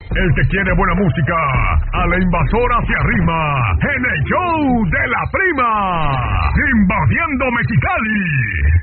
El que quiere buena música, a la invasora se arrima en el show de la prima, invadiendo Mexicali.